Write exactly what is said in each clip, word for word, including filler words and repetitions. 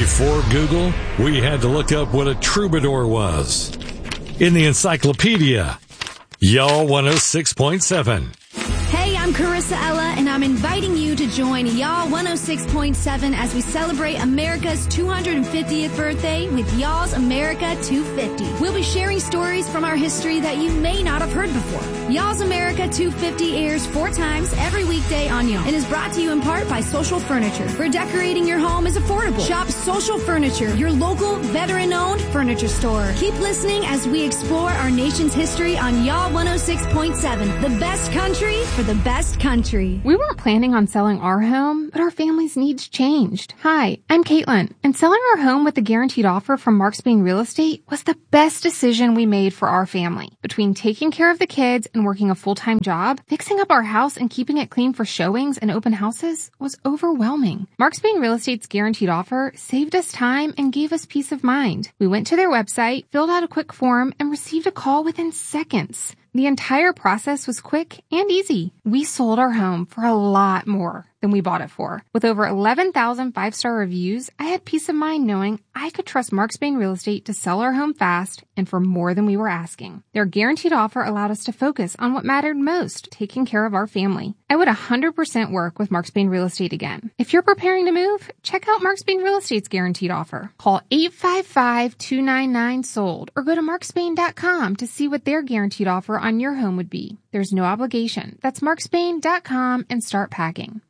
Before Google, we had to look up what a troubadour was. In the encyclopedia, Y'all one oh six point seven. Hey, I'm Carissa Ella, and I'm inviting you to join Y'all one oh six point seven as we celebrate America's two hundred fiftieth birthday with Y'all's America two fifty. We'll be sharing stories from our history that you may not have heard before. Y'all's America two fifty airs four times every weekday on Y'all and is brought to you in part by Social Furniture, where decorating your home is affordable. Shop Social Furniture, your local veteran-owned furniture store. Keep listening as we explore our nation's history on Y'all one oh six point seven, the best country for the best country. We weren't planning on selling our home, but our family's needs changed. Hi, I'm Caitlin, and selling our home with a guaranteed offer from Mark Spain Real Estate was the best decision we made for our family. Between taking care of the kids and working a full-time job, fixing up our house and keeping it clean for showings and open houses was overwhelming. Mark Spain Real Estate's guaranteed offer saved us time and gave us peace of mind. We went to their website, filled out a quick form, and received a call within seconds. The entire process was quick and easy. We sold our home for a lot more than we bought it for. With over eleven thousand five-star reviews, I had peace of mind knowing I could trust Mark Spain Real Estate to sell our home fast and for more than we were asking. Their guaranteed offer allowed us to focus on what mattered most, taking care of our family. I would one hundred percent work with Mark Spain Real Estate again. If you're preparing to move, check out Mark Spain Real Estate's guaranteed offer. Call eight five five, two nine nine, sold or go to mark spain dot com to see what their guaranteed offer on your home would be. There's no obligation. That's mark spain dot com and start packing.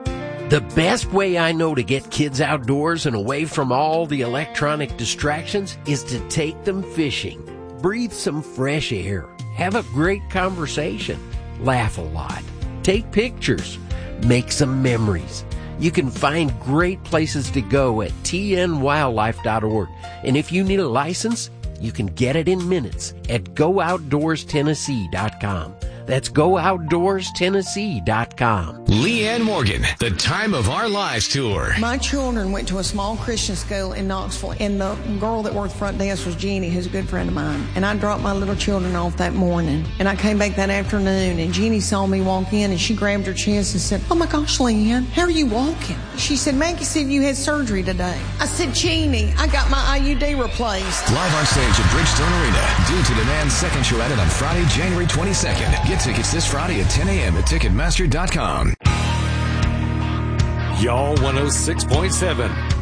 The best way I know to get kids outdoors and away from all the electronic distractions is to take them fishing. Breathe some fresh air. Have a great conversation. Laugh a lot. Take pictures. Make some memories. You can find great places to go at t n wildlife dot org. And if you need a license, you can get it in minutes at go outdoors tennessee dot com. That's go outdoors tennessee dot com. Leanne Morgan, the Time of Our Lives tour. My children went to a small Christian school in Knoxville, and the girl that worked front desk was Jeannie, who's a good friend of mine. And I dropped my little children off that morning, and I came back that afternoon, and Jeannie saw me walk in, and she grabbed her chest and said, "Oh my gosh, Leanne, how are you walking?" She said, "Maggie said you had surgery today." I said, "Jeannie, I got my I U D replaced." Live on stage at Bridgestone Arena, Due to Demand's second show added on Friday, January twenty-second. Get tickets this Friday at ten a.m. at ticketmaster dot com. Y'all one oh six point seven.